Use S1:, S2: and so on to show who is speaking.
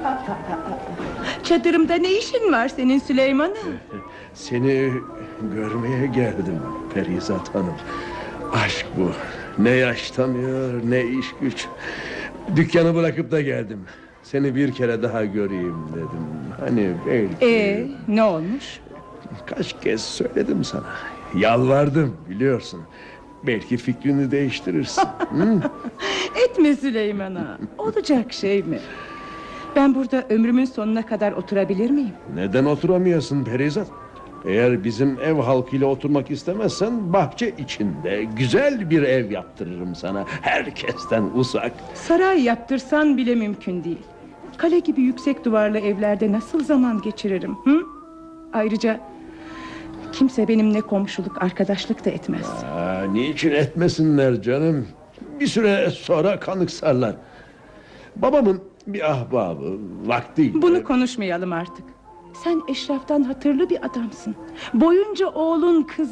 S1: Çadırımda ne işin var senin Süleyman'ım?
S2: Seni görmeye geldim Perizat Hanım. Aşk bu. Ne yaş tanıyor ne iş güç. Dükkanı bırakıp da geldim. Seni bir kere daha göreyim dedim. Hani belki...
S1: Ne olmuş?
S2: Kaç kez söyledim sana. Yalvardım biliyorsun. Belki fikrini değiştirirsin.
S1: Etme Süleyman'a. Olacak şey mi? Ben burada ömrümün sonuna kadar oturabilir miyim?
S2: Neden oturamıyorsun Perizat? Eğer bizim ev halkıyla oturmak istemezsen bahçe içinde güzel bir ev yaptırırım sana. Herkesten uzak.
S1: Saray yaptırsan bile mümkün değil. Kale gibi yüksek duvarlı evlerde nasıl zaman geçiririm? Ayrıca kimse benimle komşuluk, arkadaşlık da etmez.
S2: Niçin etmesinler canım? Bir süre sonra kanıksarlar. Babamın bir ahbabı vaktiyle...
S1: Bunu konuşmayalım artık. Sen eşraftan hatırlı bir adamsın. Boyunca oğlun, kız